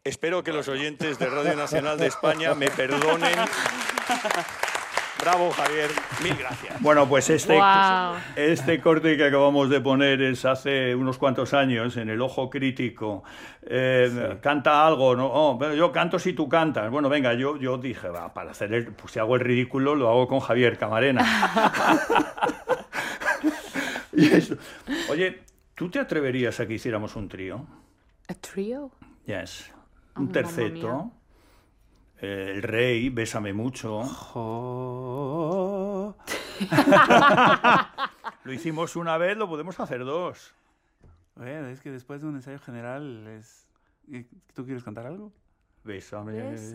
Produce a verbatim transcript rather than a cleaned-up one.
Espero que los oyentes de Radio Nacional de España me perdonen. Bravo, Javier. Mil gracias. Bueno, pues este, Wow. este corte que acabamos de poner es hace unos cuantos años en El Ojo Crítico. Eh, Sí. Canta algo, ¿no? Oh, pero yo canto si tú cantas. Bueno, venga, yo, yo dije, va, para hacer el, pues si hago el ridículo, lo hago con Javier Camarena. Y eso. Oye, ¿tú te atreverías a que hiciéramos un trío? ¿A trio? Yes. Ay, Un mamma terceto. mía. Eh, El Rey, Bésame mucho. Oh. Lo hicimos una vez, lo podemos hacer dos. Bueno, es que después de un ensayo general es... ¿Tú quieres cantar algo? Bésame, Bésame